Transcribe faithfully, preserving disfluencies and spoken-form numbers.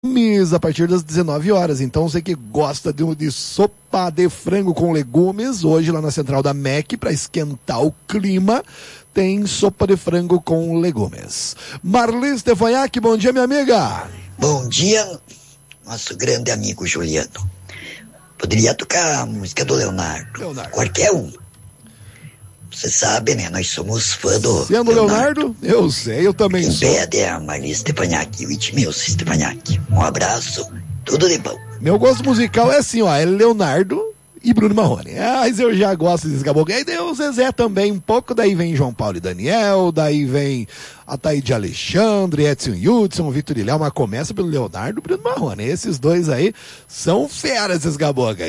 a partir das dezenove horas. Então você que gosta de, de sopa de frango com legumes, hoje lá na central da M E C, para esquentar o clima, tem sopa de frango com legumes. Marli Stefanhac, bom dia, minha amiga. Bom dia, nosso grande amigo Juliano. Poderia tocar a música do Leonardo, Leonardo. Qualquer um. Você sabe, né? Nós somos fã do Sendo Leonardo, Leonardo, eu sei, eu também Quem sou. Quem pede é a Marli Stefanhac, o Edmilson Stefanhac. Um abraço, tudo de bom. Meu gosto musical é assim, ó, é Leonardo e Bruno Marrone. Ah, mas eu já gosto desses caboclos. Aí tem o Zezé também, um pouco, daí vem João Paulo e Daniel, daí vem Ataíde Alexandre, Edson Hudson, Vitor e Léo, mas começa pelo Leonardo e Bruno Marrone. Esses dois aí são feras, esses caboclos aí.